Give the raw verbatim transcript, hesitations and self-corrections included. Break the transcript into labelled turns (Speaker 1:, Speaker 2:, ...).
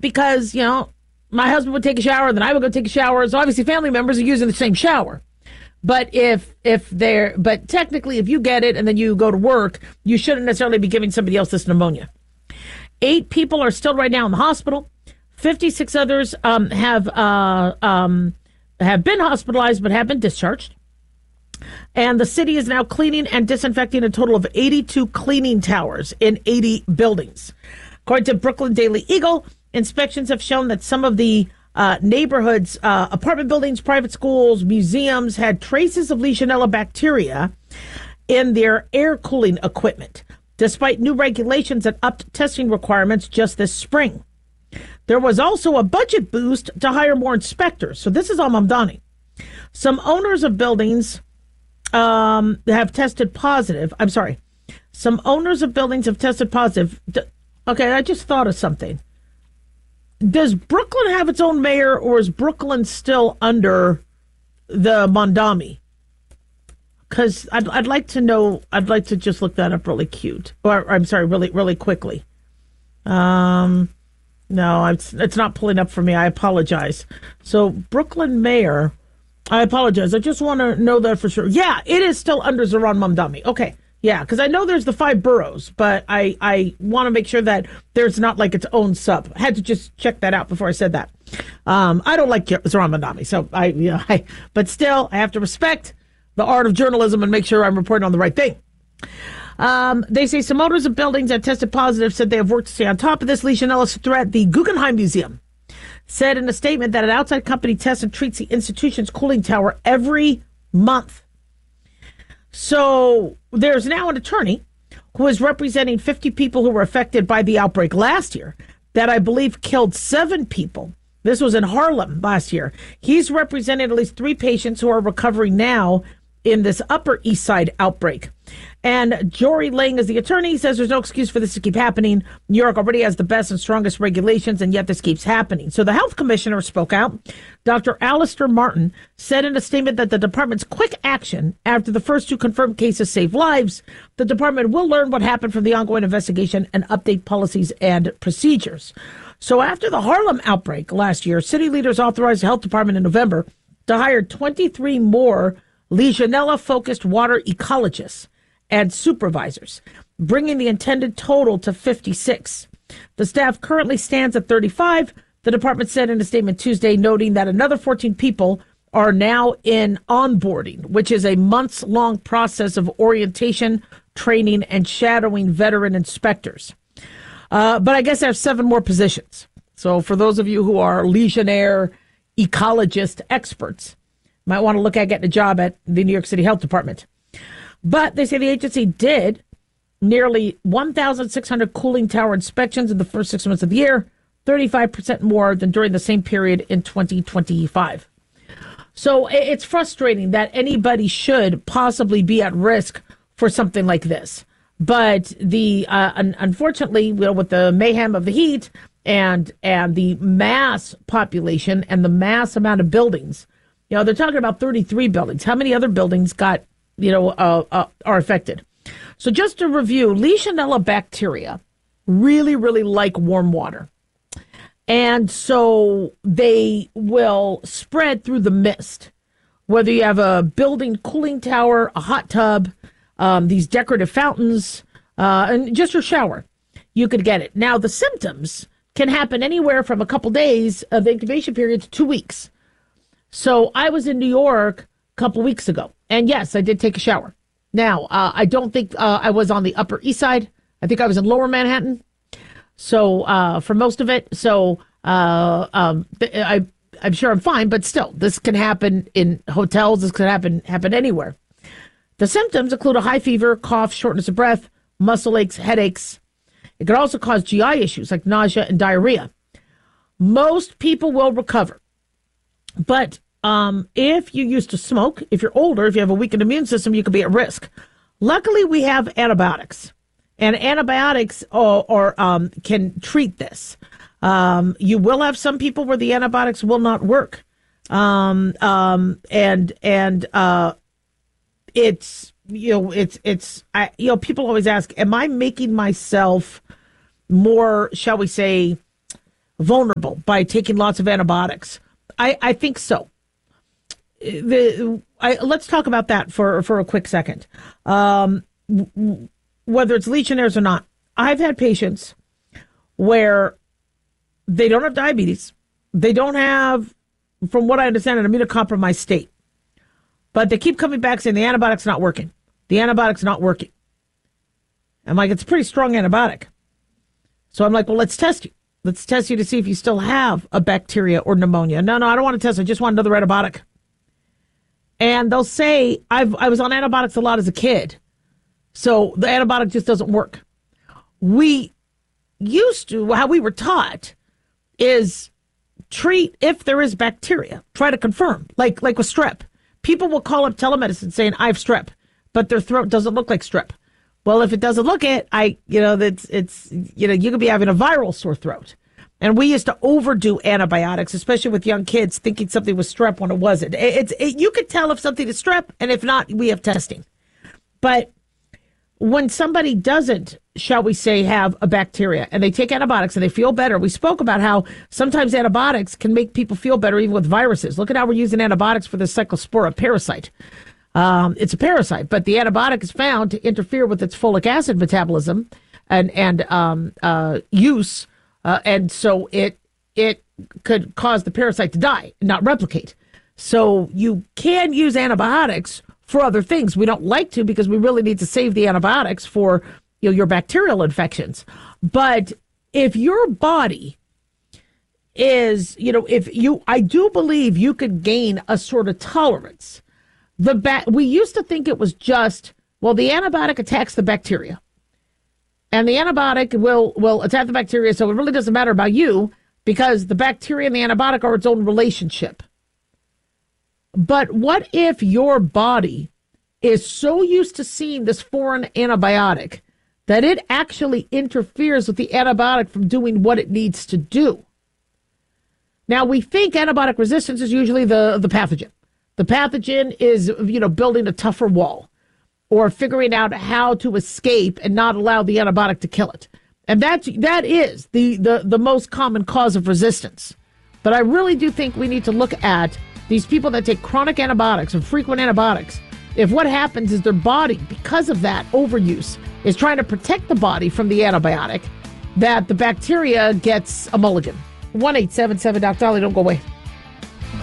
Speaker 1: because, you know, my husband would take a shower, then I would go take a shower. So obviously family members are using the same shower. But if if they're, but technically if you get it and then you go to work, you shouldn't necessarily be giving somebody else this pneumonia. Eight people are still right now in the hospital. fifty-six others um, have uh, um, have been hospitalized but have been discharged. And the city is now cleaning and disinfecting a total of eighty-two cleaning towers in eighty buildings. According to Brooklyn Daily Eagle, inspections have shown that some of the uh, neighborhoods, uh, apartment buildings, private schools, museums had traces of Legionella bacteria in their air cooling equipment, despite new regulations that upped testing requirements just this spring. There was also a budget boost to hire more inspectors. So this is all Mamdani. Some owners of buildings um, have tested positive. I'm sorry. Some owners of buildings have tested positive. D- okay, I just thought of something. Does Brooklyn have its own mayor, or is Brooklyn still under the Mamdani? Because I'd, I'd like to know, I'd like to just look that up really cute. Or, I'm sorry, really, really quickly. Um, no, it's, it's not pulling up for me. I apologize. So, Brooklyn mayor, I apologize. I just want to know that for sure. Yeah, it is still under Zohran Mamdani. Okay. Yeah, because I know there's the five boroughs, but I, I want to make sure that there's not like its own sub. I had to just check that out before I said that. Um, I don't like Zohran Mamdani, so I, you know, I, but still, I have to respect the art of journalism and make sure I'm reporting on the right thing. Um, they say some owners of buildings that tested positive said they have worked to stay on top of this Legionella threat. The Guggenheim Museum said in a statement that an outside company tests and treats the institution's cooling tower every month. So there's now an attorney who is representing fifty people who were affected by the outbreak last year that I believe killed seven people. This was in Harlem last year. He's representing at least three patients who are recovering now in this Upper East Side outbreak. And Jory Lang is the attorney. He says there's no excuse for this to keep happening. New York already has the best and strongest regulations, and yet this keeps happening. So the health commissioner spoke out. Doctor Alistair Martin said in a statement that the department's quick action after the first two confirmed cases saved lives. The department will learn what happened from the ongoing investigation and update policies and procedures. So after the Harlem outbreak last year, city leaders authorized the health department in November to hire twenty-three more Legionella-focused water ecologists and supervisors, bringing the intended total to fifty-six. The staff currently stands at thirty-five. The department said in a statement Tuesday, noting that another fourteen people are now in onboarding, which is a months-long process of orientation, training, and shadowing veteran inspectors. Uh, but I guess there's seven more positions. So for those of you who are Legionnaire ecologist experts, might want to look at getting a job at the New York City Health Department. But they say the agency did nearly one thousand six hundred cooling tower inspections in the first six months of the year, thirty-five percent more than during the same period in twenty twenty-five. So it's frustrating that anybody should possibly be at risk for something like this. But the uh, un- unfortunately, you know, with the mayhem of the heat and and the mass population and the mass amount of buildings, you know, they're talking about thirty-three buildings. How many other buildings got, you know, uh, uh, are affected? So just to review, Legionella bacteria really, really like warm water. And so they will spread through the mist, whether you have a building cooling tower, a hot tub, um, these decorative fountains, uh, and just your shower, you could get it. Now, the symptoms can happen anywhere from a couple days of incubation period to two weeks. So I was in New York a couple weeks ago, and yes, I did take a shower. Now, uh, I don't think uh, I was on the Upper East Side. I think I was in Lower Manhattan. So uh, for most of it, so uh, um, I, I'm sure I'm fine, but still, this can happen in hotels. This can happen happen anywhere. The symptoms include a high fever, cough, shortness of breath, muscle aches, headaches. It can also cause G I issues like nausea and diarrhea. Most people will recover, but um, if you used to smoke, if you're older, if you have a weakened immune system, you could be at risk. Luckily, we have antibiotics. And antibiotics or, or um, can treat this. Um, you will have some people where the antibiotics will not work, um, um, and and uh, it's you know it's it's I, you know people always ask, am I making myself more, shall we say, vulnerable by taking lots of antibiotics? I, I think so. The, I, let's talk about that for, for a quick second. Um, whether it's Legionnaires or not, I've had patients where they don't have diabetes. They don't have, from what I understand, an immunocompromised state. But they keep coming back saying the antibiotic's not working. The antibiotic's not working. I'm like, it's a pretty strong antibiotic. So I'm like, well, let's test you. Let's test you to see if you still have a bacteria or pneumonia. No, no, I don't want to test. I just want another antibiotic. And they'll say, I've, I was on antibiotics a lot as a kid, so the antibiotic just doesn't work. We used to, how we were taught is treat if there is bacteria. Try to confirm, like like with strep. People will call up telemedicine saying, I have strep, but their throat doesn't look like strep. Well, if it doesn't look it, I, you know, that's it's, you know, you could be having a viral sore throat. And we used to overdo antibiotics, especially with young kids, thinking something was strep when it wasn't. It, it's it, you could tell if something is strep, and if not, we have testing. But when somebody doesn't, shall we say, have a bacteria and they take antibiotics and they feel better, we spoke about how sometimes antibiotics can make people feel better even with viruses. Look at how we're using antibiotics for the Cyclospora parasite. Um, it's a parasite, but the antibiotic is found to interfere with its folic acid metabolism and and um, uh, use, uh, and so it it could cause the parasite to die, not replicate. So you can use antibiotics for other things. We don't like to because we really need to save the antibiotics for, you know, your bacterial infections. But if your body is, you know, if you, I do believe you could gain a sort of tolerance. The ba- we used to think it was just, well, the antibiotic attacks the bacteria, and the antibiotic will will attack the bacteria, so it really doesn't matter about you because the bacteria and the antibiotic are its own relationship. But what if your body is so used to seeing this foreign antibiotic that it actually interferes with the antibiotic from doing what it needs to do? Now, we think antibiotic resistance is usually the, the pathogen. The pathogen is, you know, building a tougher wall or figuring out how to escape and not allow the antibiotic to kill it. And that's, that is the, the, the most common cause of resistance. But I really do think we need to look at these people that take chronic antibiotics and frequent antibiotics. If what happens is their body, because of that overuse, is trying to protect the body from the antibiotic, that the bacteria gets a mulligan. one eight seven seven Doc Dolly, don't go away.